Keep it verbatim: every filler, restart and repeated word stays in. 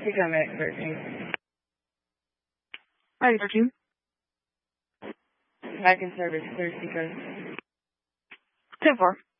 Take on back thirteen. Ready, thirteen. Back in service, clear sequence. ten four.